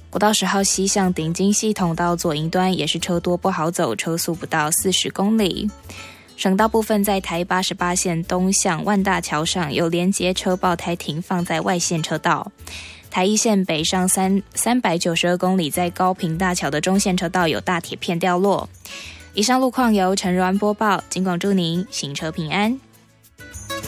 国道10号西向顶金系统到左营端也是车多不好走，车速不到40公里。省道部分在台88线东向万大桥上有连结车爆胎停放在外线车道。台一线北上392公里，在高屏大桥的中线车道有大铁片掉落。以上路况由陈如安播报，警广祝您行车平安。